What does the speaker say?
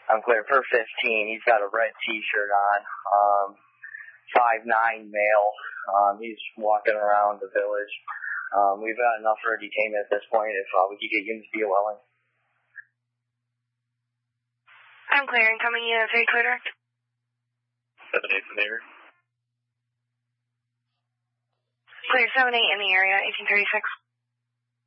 I'm clear for 15. He's got a red T-shirt on. 5'9" male. He's walking around the village. We've got enough for a detainment at this point if we could get units to Welling. I'm clear. Incoming unit 3, clear direct. 7-8 from there. Clear 7-8 in the area, 1836.